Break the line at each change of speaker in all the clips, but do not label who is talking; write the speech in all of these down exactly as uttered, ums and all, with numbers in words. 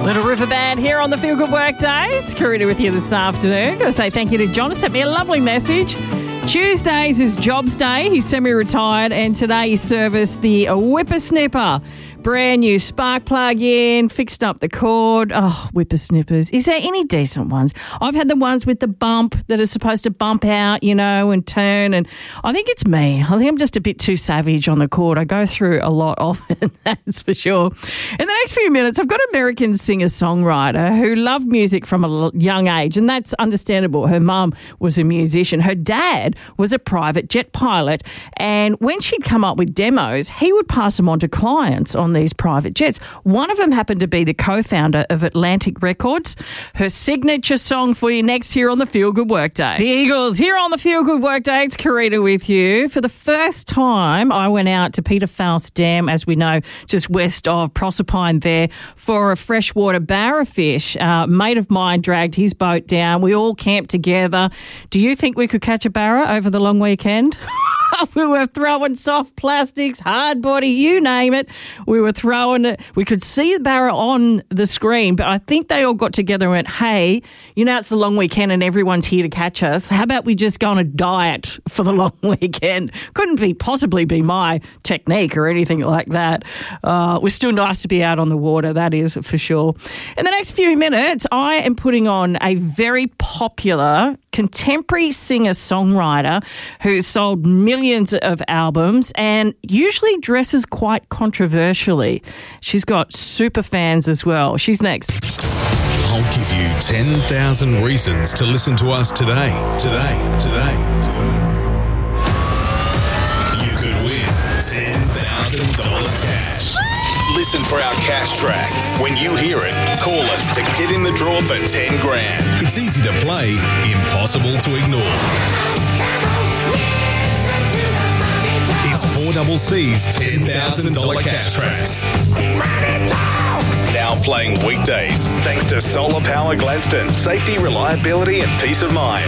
Little River Band here on the Feel Good Work Day. It's Karina with you this afternoon. Got to say thank you to John. He sent me a lovely message. Tuesdays is Jobs Day. He's semi-retired, and today he serviced the Whippersnipper. Brand new spark plug in, fixed up the cord. Oh, whippersnippers. Is there any decent ones? I've had the ones with the bump that are supposed to bump out, you know, and turn. And I think it's me. I think I'm just a bit too savage on the cord. I go through a lot of it, that's for sure. In the next few minutes, I've got an American singer-songwriter who loved music from a young age, and that's understandable. Her mum was a musician. Her dad was a private jet pilot, and when she'd come up with demos, he would pass them on to clients on these private jets. One of them happened to be the co-founder of Atlantic Records. Her signature song for you next here on the Feel Good Workday. The Eagles here on the Feel Good Workday. It's Karina with you. For the first time, I went out to Peter Faust Dam, as we know, just west of Proserpine there, for a freshwater barrafish. Uh, a mate of mine dragged his boat down. We all camped together. Do you think we could catch a barra over the long weekend? We were throwing soft plastics, hard body, you name it. We were throwing it. We could see the barra on the screen, but I think they all got together and went, hey, you know, it's a long weekend and everyone's here to catch us. How about we just go on a diet for the long weekend? Couldn't be possibly be my technique or anything like that. Uh, it was still nice to be out on the water, that is for sure. In the next few minutes, I am putting on a very popular contemporary singer-songwriter who's sold millions of albums and usually dresses quite controversially. She's got super fans as well. She's next.
I'll give you ten thousand reasons to listen to us today. Today. Today. You could win ten thousand dollars cash. Listen for our cash track. When you hear it, call us to get in the draw for ten grand. It's easy to play, impossible to ignore. It's four double C's ten thousand dollars cash tracks. Now playing weekdays, thanks to Solar Power Gladstone. Safety, reliability and peace of mind.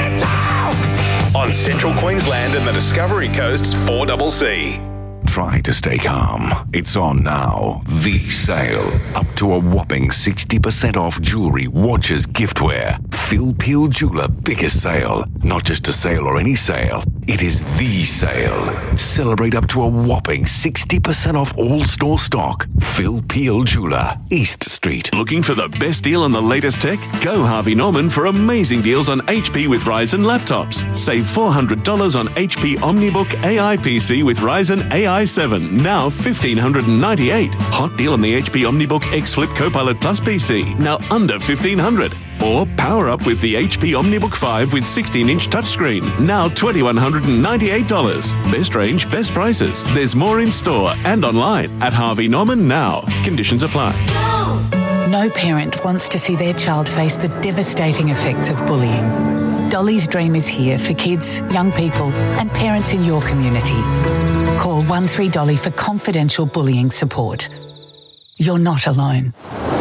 On Central Queensland and the Discovery Coast's four double C.
Try to stay calm. It's on now. The sale. Up to a whopping sixty percent off jewellery, watches, giftware. Phil Peel Jeweller biggest sale. Not just a sale or any sale. It is the sale. Celebrate up to a whopping sixty percent off all store stock. Phil Peel Jeweller, East Street.
Looking for the best deal on the latest tech? Go Harvey Norman for amazing deals on H P with Ryzen laptops. Save four hundred dollars on H P OmniBook A I P C with Ryzen A I seven, now one thousand five hundred ninety-eight dollars. Hot deal on the H P OmniBook X Flip Copilot Plus P C, now under fifteen hundred dollars. Or power up with the H P OmniBook five with sixteen inch touchscreen, now two thousand one hundred ninety-eight dollars. Best range, best prices. There's more in store and online at Harvey Norman now. Conditions apply.
No parent wants to see their child face the devastating effects of bullying. Dolly's Dream is here for kids, young people and parents in your community. Call one three Dolly for confidential bullying support. You're not alone.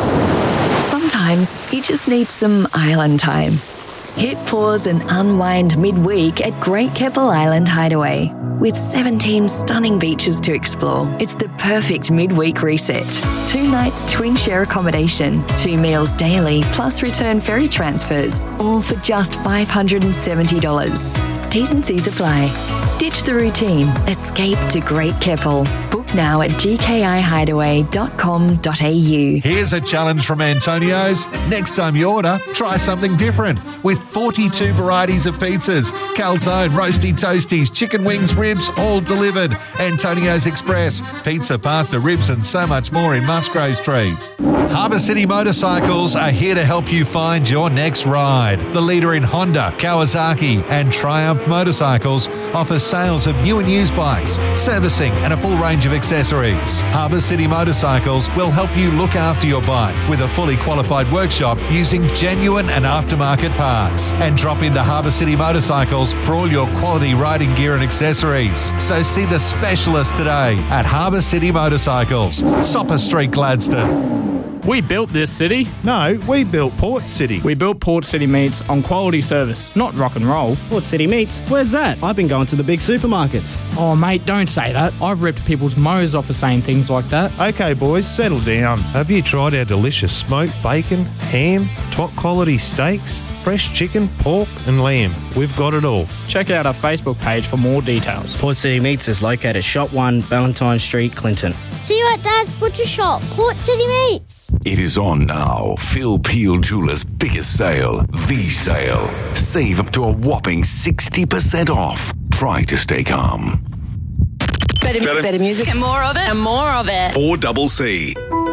Sometimes you just need some island time. Hit pause and unwind midweek at Great Keppel Island Hideaway. With seventeen stunning beaches to explore, it's the perfect midweek reset. Two nights twin share accommodation, two meals daily, plus return ferry transfers, all for just five hundred seventy dollars. T's and C's apply. Ditch the routine. Escape to Great Keppel. Book now at g k i hideaway dot com dot a u.
Here's a challenge from Antonio's. Next time you order, try something different. With forty-two varieties of pizzas, calzone, roasty toasties, chicken wings, ribs, all delivered. Antonio's Express. Pizza, pasta, ribs and so much more in Musgrave Street. Harbour City Motorcycles are here to help you find your next ride. The leader in Honda, Kawasaki and Triumph motorcycles offers sales of new and used bikes, servicing and a full range of accessories. Harbour City Motorcycles will help you look after your bike with a fully qualified workshop using genuine and aftermarket parts. And drop into Harbour City Motorcycles for all your quality riding gear and accessories. So see the specialist today at Harbour City Motorcycles, Sopper Street, Gladstone.
We built this city.
No, we built Port City.
We built Port City Meats on quality service, not rock and roll.
Port City Meats? Where's that? I've been going to the big supermarkets.
Oh, mate, don't say that. I've ripped people's mows off for saying things like that.
Okay, boys, settle down. Have you tried our delicious smoked bacon, ham, top quality steaks, fresh chicken, pork and lamb? We've got it all.
Check out our Facebook page for more details.
Port City Meats is located Shop one, Valentine Street, Clinton.
See you at Dad's Butcher Shop, Port City Meats.
It is on now. Phil Peel Jewelers' biggest sale, the sale. Save up to a whopping sixty percent off. Try to stay calm.
Better, better, better music. And more of it. And more of it.
four double C.